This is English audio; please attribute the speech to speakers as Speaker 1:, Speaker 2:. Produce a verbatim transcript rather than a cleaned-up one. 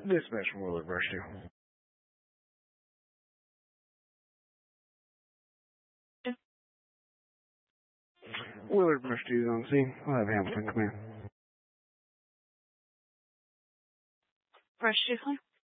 Speaker 1: Dispatch from Willard Brush two. Willard Brush two is on the scene. I'll have Hamilton come in.
Speaker 2: Brush two,